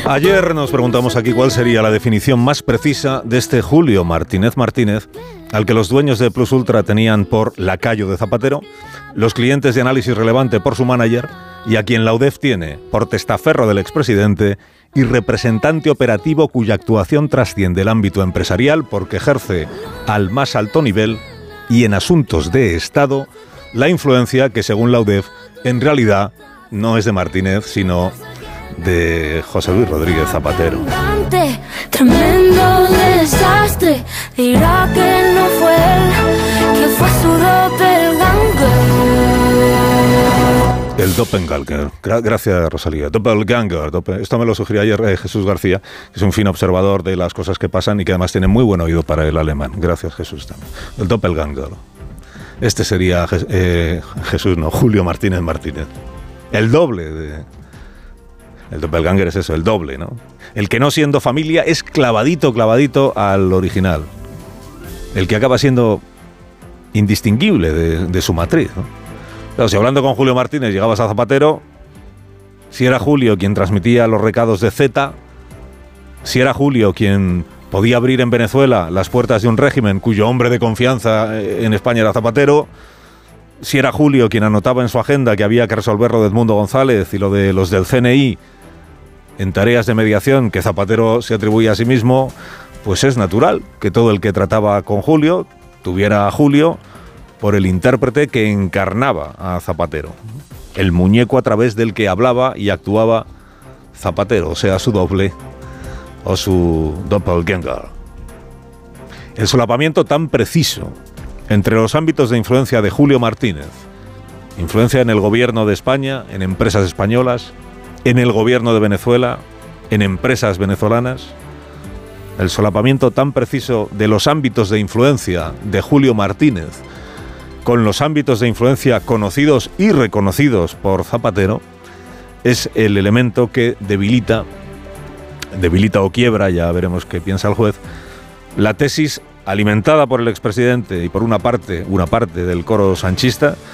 Ayer nos preguntamos aquí cuál sería la definición más precisa de este Julio Martínez Martínez, al que los dueños de Plus Ultra tenían por lacayo de Zapatero, los clientes de Análisis Relevante por su manager, y a quien la UDEF tiene por testaferro del expresidente y representante operativo cuya actuación trasciende el ámbito empresarial porque ejerce al más alto nivel y en asuntos de Estado la influencia que, según la UDEF, en realidad no es de Martínez, sino de José Luis Rodríguez Zapatero. Tremendo desastre, dirá que no fue él, que fue su doppelganger. El doppelganger. Gracias, Rosalía. Doppelganger. Esto me lo sugirió ayer Jesús García, que es un fino observador de las cosas que pasan y que además tiene muy buen oído para el alemán. Gracias, Jesús. El doppelganger. Este sería Jesús, no, Julio Martínez Martínez. El doble de... El doppelganger es eso, el doble, ¿no? El que no siendo familia es clavadito al original. El que acaba siendo indistinguible de su matriz, ¿no? Claro, si hablando con Julio Martínez llegabas a Zapatero, si era Julio quien transmitía los recados de Z, si era Julio quien podía abrir en Venezuela las puertas de un régimen cuyo hombre de confianza en España era Zapatero, si era Julio quien anotaba en su agenda que había que resolver lo de Edmundo González y lo de los del CNI en tareas de mediación que Zapatero se atribuía a sí mismo, pues es natural que todo el que trataba con Julio tuviera a Julio por el intérprete que encarnaba a Zapatero, el muñeco a través del que hablaba y actuaba Zapatero, o sea, su doble o su doppelganger. El solapamiento tan preciso entre los ámbitos de influencia de Julio Martínez, influencia en el gobierno de España, en empresas españolas, en el gobierno de Venezuela, en empresas venezolanas, el solapamiento tan preciso de los ámbitos de influencia de Julio Martínez con los ámbitos de influencia conocidos y reconocidos por Zapatero, es el elemento que debilita o quiebra, ya veremos qué piensa el juez, la tesis alimentada por el expresidente y por una parte del coro sanchista